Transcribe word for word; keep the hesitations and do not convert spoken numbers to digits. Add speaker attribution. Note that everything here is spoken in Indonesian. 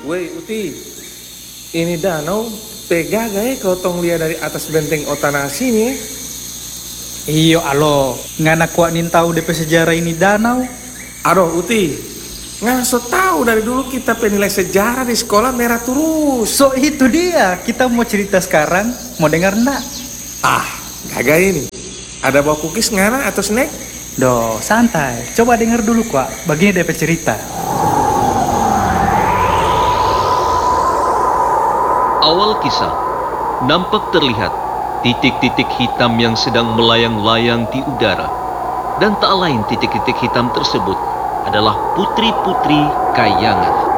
Speaker 1: Woi Uti, ini danau pegaga ya kalau tong lihat dari atas benteng Otanasi nih.
Speaker 2: Iyo alo, ngana kuat nin tahu D P sejarah ini danau.
Speaker 1: Aduh Uti, ngaso tahu dari dulu kita penilai sejarah di sekolah merah terus.
Speaker 2: So itu dia, kita mau cerita sekarang, mau dengar ndak?
Speaker 1: Ah, kagak ini. Ada bawa cookies ngana atau snack?
Speaker 2: Doh, santai, coba dengar dulu kuat, begini D P cerita.
Speaker 3: Awal kisah, nampak terlihat titik-titik hitam yang sedang melayang-layang di udara. Dan tak lain titik-titik hitam tersebut adalah putri-putri Kayangan.